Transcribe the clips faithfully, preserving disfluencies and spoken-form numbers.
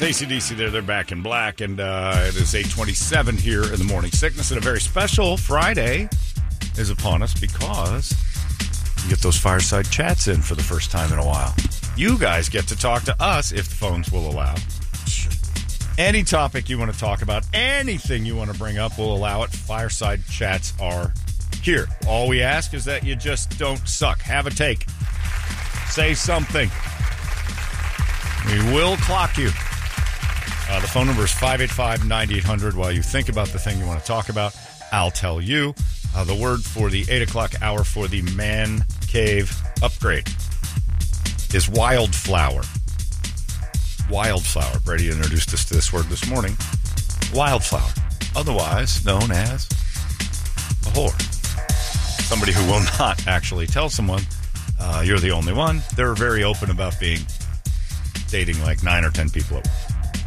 A C D C there. They're back in black, and uh, it is eight twenty-seven here in the Morning Sickness, and a very special Friday is upon us because you get those fireside chats in for the first time in a while. You guys get to talk to us if the phones will allow. Any topic you want to talk about, anything you want to bring up, we'll allow it. Fireside chats are here. All we ask is that you just don't suck. Have a take. Say something. We will clock you. Uh, the phone number is five eight five, nine eight hundred. While you think about the thing you want to talk about, I'll tell you. Uh, the word for the eight o'clock hour for the man cave upgrade is wildflower. Wildflower. Brady introduced us to this word this morning. Wildflower. Otherwise known as a whore. Somebody who will not actually tell someone uh, you're the only one. They're very open about being dating like nine or ten people at once.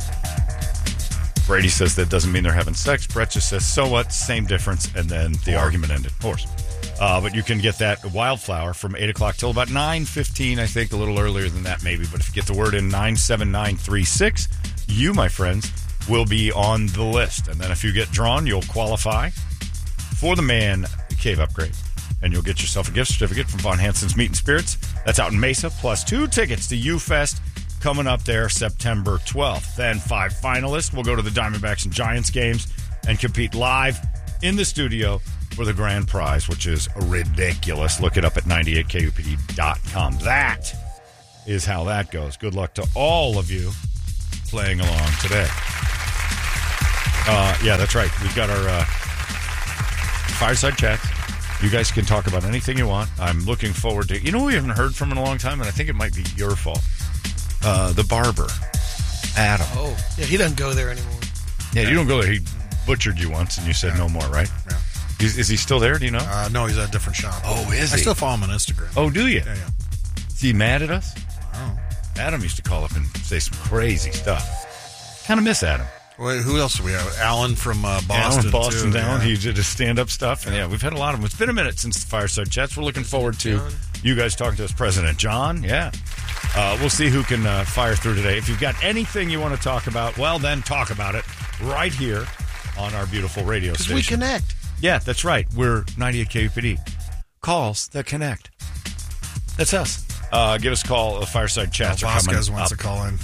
Brady says that doesn't mean they're having sex. Brett just says, so what? Same difference. And then the Whore. Argument ended. Horse. Uh, but you can get that wildflower from eight o'clock till about nine fifteen, I think, a little earlier than that maybe. But if you get the word in nine seven nine three six, you, my friends, will be on the list. And then if you get drawn, you'll qualify for the Man Cave upgrade. And you'll get yourself a gift certificate from Von Hansen's Meat and Spirits. That's out in Mesa, plus two tickets to U-Fest coming up there September twelfth. Then five finalists will go to the Diamondbacks and Giants games and compete live in the studio for the grand prize, which is ridiculous. Look it up at ninety-eight K U P D dot com. That is how that goes. Good luck to all of you playing along today. Uh, yeah, that's right. We've got our uh, fireside chats. You guys can talk about anything you want. I'm looking forward to... You know who we haven't heard from in a long time, and I think it might be your fault. Uh, the barber, Adam. Oh, yeah, he doesn't go there anymore. Yeah, you don't go there. He butchered you once, and you said yeah. no more, right? Yeah. Is, is he still there? Do you know? Uh, no, he's at a different shop. Oh, is I he? still follow him on Instagram. Oh, do you? Yeah, yeah. Is he mad at us? Oh. Adam used to call up and say some crazy stuff. Kind of miss Adam. Wait, who else do we have? Alan from uh, Boston. Alan, Boston, too. Alan. Yeah. He did his stand-up stuff. And yeah, we've had a lot of them. It's been a minute since the Fireside Chats. We're looking forward to John. You guys talking to us. President John, yeah. Uh, we'll see who can uh, fire through today. If you've got anything you want to talk about, well, then talk about it right here on our beautiful radio station. Because we connect. Yeah, that's right. We're ninety-eight K U P D. Calls that connect. That's us. Uh, give us a call. The Fireside Chats oh, are coming Vasquez wants up. to call in.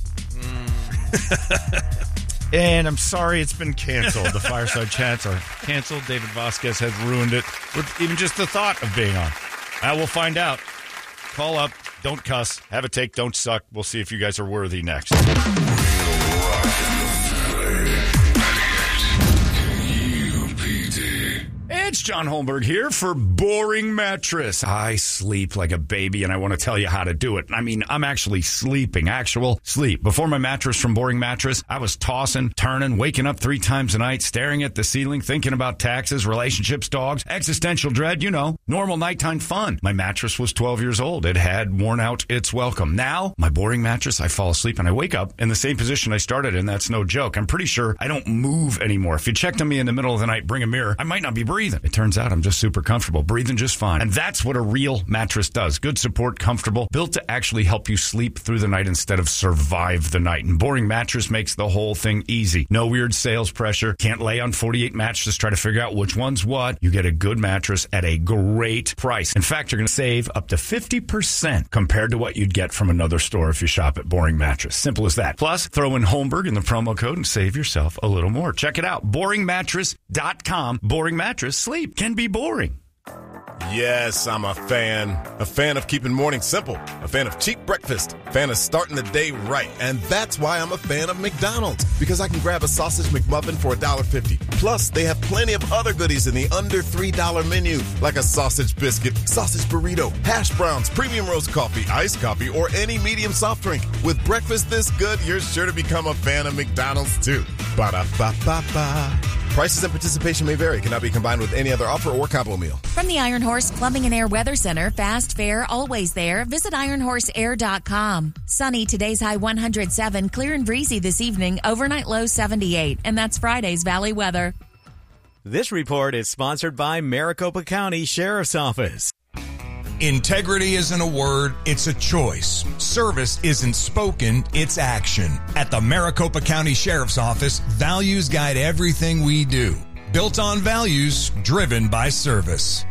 Mm. And I'm sorry it's been canceled. The Fireside Chats are canceled. David Vasquez has ruined it with even just the thought of being on. I will find out. Call up. Don't cuss. Have a take. Don't suck. We'll see if you guys are worthy next. It's John Holmberg here for Boring Mattress. I sleep like a baby, and I want to tell you how to do it. I mean, I'm actually sleeping, actual sleep. Before my mattress from Boring Mattress, I was tossing, turning, waking up three times a night, staring at the ceiling, thinking about taxes, relationships, dogs, existential dread, you know, normal nighttime fun. My mattress was twelve years old. It had worn out its welcome. Now, my Boring Mattress, I fall asleep and I wake up in the same position I started in. That's no joke. I'm pretty sure I don't move anymore. If you checked on me in the middle of the night, bring a mirror, I might not be breathing. It turns out I'm just super comfortable, breathing just fine. And that's what a real mattress does. Good support, comfortable, built to actually help you sleep through the night instead of survive the night. And Boring Mattress makes the whole thing easy. No weird sales pressure. Can't lay on forty-eight mattresses, try to figure out which one's what. You get a good mattress at a great price. In fact, you're going to save up to fifty percent compared to what you'd get from another store if you shop at Boring Mattress. Simple as that. Plus, throw in Holmberg in the promo code and save yourself a little more. Check it out. boring mattress dot com. Boring Mattress. Sleep can be boring. Yes, I'm a fan. A fan of keeping mornings simple. A fan of cheap breakfast. A fan of starting the day right. And that's why I'm a fan of McDonald's. Because I can grab a sausage McMuffin for one dollar fifty. Plus, they have plenty of other goodies in the under three dollar menu. Like a sausage biscuit, sausage burrito, hash browns, premium roast coffee, iced coffee, or any medium soft drink. With breakfast this good, you're sure to become a fan of McDonald's too. Ba-da-ba-ba-ba. Prices and participation may vary. Cannot be combined with any other offer or combo meal. From the Iron Horse Plumbing and Air Weather Center, fast, fair, always there. Visit iron horse air dot com. Sunny, today's high one hundred seven. Clear and breezy this evening. Overnight low seventy-eight. And that's Friday's Valley weather. This report is sponsored by Maricopa County Sheriff's Office. Integrity isn't a word, it's a choice. Service isn't spoken, it's action. At the Maricopa County Sheriff's Office, values guide everything we do. Built on values, driven by service.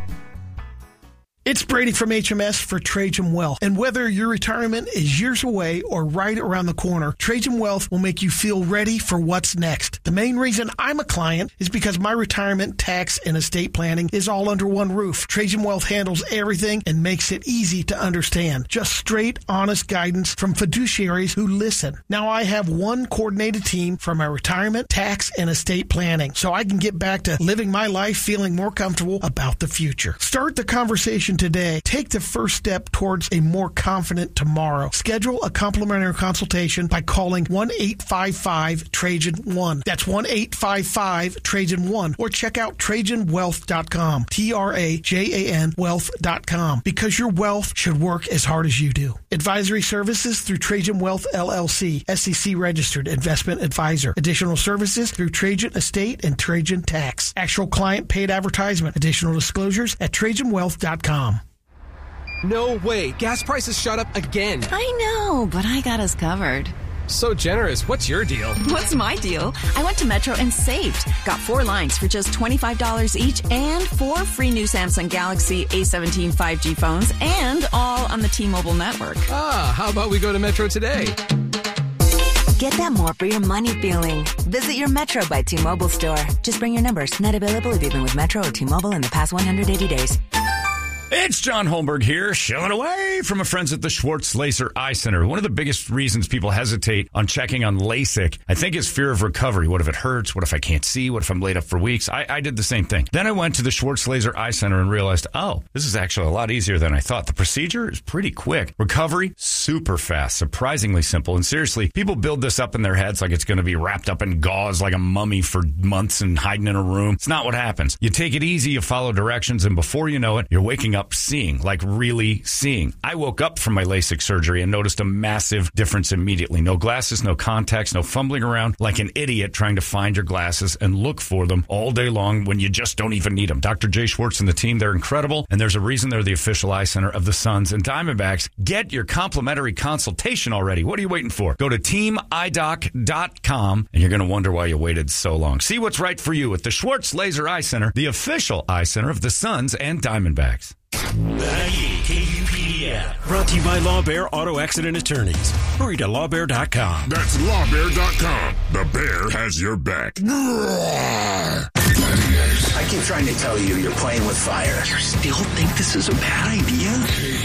It's Brady from H M S for Trajan Wealth. And whether your retirement is years away or right around the corner, Trajan Wealth will make you feel ready for what's next. The main reason I'm a client is because my retirement, tax, and estate planning is all under one roof. Trajan Wealth handles everything and makes it easy to understand. Just straight, honest guidance from fiduciaries who listen. Now I have one coordinated team for my retirement, tax, and estate planning, so I can get back to living my life feeling more comfortable about the future. Start the conversation today. Take the first step towards a more confident tomorrow. Schedule a complimentary consultation by calling one eight five five Trajan one. That's one eight five five Trajan one. Or check out Trajan Wealth dot com. T R A J A N Wealth dot com. Because your wealth should work as hard as you do. Advisory services through Trajan Wealth L L C, S E C registered investment advisor. Additional services through Trajan Estate and Trajan Tax. Actual client paid advertisement. Additional disclosures at Trajan Wealth dot com. No way. Gas prices shot up again. I know, but I got us covered. So generous. What's your deal? What's my deal? I went to Metro and saved. Got four lines for just twenty-five dollars each and four free new Samsung Galaxy A seventeen five G phones and all on the T-Mobile network. Ah, how about we go to Metro today? Get that more for your money feeling. Visit your Metro by T-Mobile store. Just bring your numbers. Not available if you've been with Metro or T-Mobile in the past one hundred eighty days. It's John Holmberg here, shilling away from my friends at the Schwartz Laser Eye Center. One of the biggest reasons people hesitate on checking on LASIK, I think, is fear of recovery. What if it hurts? What if I can't see? What if I'm laid up for weeks? I, I did the same thing. Then I went to the Schwartz Laser Eye Center and realized, oh, this is actually a lot easier than I thought. The procedure is pretty quick. Recovery, super fast, surprisingly simple. And seriously, people build this up in their heads like it's going to be wrapped up in gauze like a mummy for months and hiding in a room. It's not what happens. You take it easy, you follow directions, and before you know it, you're waking up seeing, like really seeing. I woke up from my LASIK surgery and noticed a massive difference immediately. No glasses, no contacts, no fumbling around like an idiot trying to find your glasses and look for them all day long when you just don't even need them. Doctor Jay Schwartz and the team, they're incredible, and there's a reason they're the official eye center of the Suns and Diamondbacks. Get your complimentary consultation already. What are you waiting for? Go to team eye doc dot com, and you're going to wonder why you waited so long. See what's right for you at the Schwartz Laser Eye Center, the official eye center of the Suns and Diamondbacks. ninety-eight K U P D app. Brought to you by Law Bear Auto Accident Attorneys. Hurry to law bear dot com. That's law bear dot com. The bear has your back. I keep trying to tell you you're playing with fire. You still think this is a bad idea?